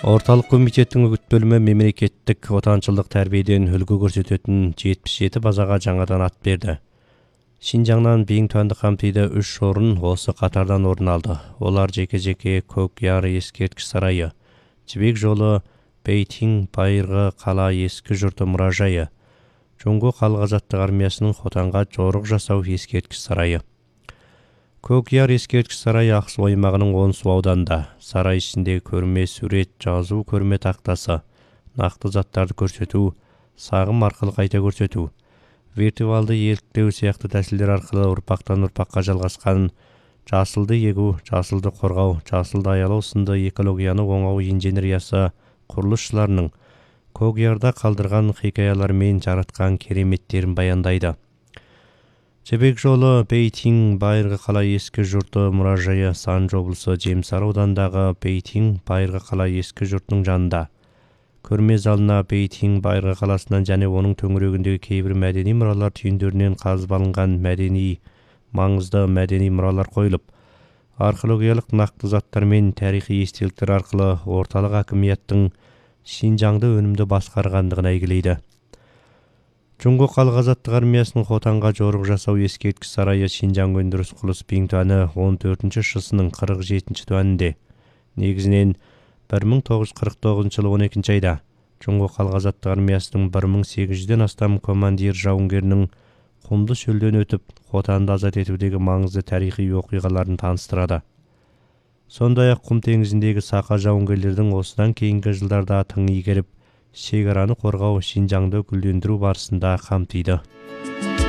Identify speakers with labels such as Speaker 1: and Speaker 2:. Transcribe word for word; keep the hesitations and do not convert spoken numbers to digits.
Speaker 1: Орталық комитеттің үгіт бөлімі мемлекеттік отаншылдық тәрбиеден үлгі көрсететін жетпіс жеті базаға жаңадан ат берді. Шинжаңнан Биңтуанды қамтиды үш орын осы қатардан орын алды. Олар жеке-жеке Көк Яр ескерткіш сарайы, Жібек жолы, Бейтин байырғы қала ескі жұрты мұражайы, Жоңго халық азаттық армиясының Хотанға жорық жасау ескерткіш сарайы. Көк Яр ескерткіш сарайы Ақсу аймағының Онсу ауданында. Сарай ішінде көрме, сурет, жазу, көрме тақтасы, нақты заттарды көрсету, сағым арқылы қайта көрсету, виртуалды еліктеу сияқты тәсілдер арқылы ұрпақтан ұрпаққа жалғасқан жасылды егу, жасылды қорғау, жасылды аялау сынды экологияны оңау инженериясы құрылысшыларының Көк Ярда қалдырған хикаялармен жаратқан кереметтерін баяндайды. Жібек жолы, Бейтин байырғы қала ескі жұрты мұражайы Санжы облысы Жемсар аудандағы Бейтин байырғы қала ескі жұртының жанында. Көрме залына Бейтин байырғы қаласынан және оның төңірегіндегі кейбір мәдени мұралар түйіндерінен қазып алынған мәдени маңызды мәдени мұралар қойылып, археологиялық нақты заттар мен тарихи естеліктер арқылы орталық әкімияттың Шинжаңды өнімді басқарғандығын әйгілейді. Жоңго халық азаттық армиясының Хотанға жорық жасау ескерткіш сарайы Шинжаң өндіріс құрылыс Биңтуаны он төртінші шысының қырық жетінші туанінде. Негізінен бір мың тоғыз жүз қырық тоғызыншы жылы он екінші айда Жоңго халық азаттық армиясының бір мың сегіз жүзден астам командир жауынгерінің құмды шөлден өтіп Хотанды азат етудегі маңызды тарихи оқиғаларын таныстырады. Сондай-ақ Құм теңізіндегі сақа жауынгерлердің осыдан кейінгі жылдарда тың игеріп, шекараны қорғау, Шинжаңды гүлдендіру барысында қамтиды.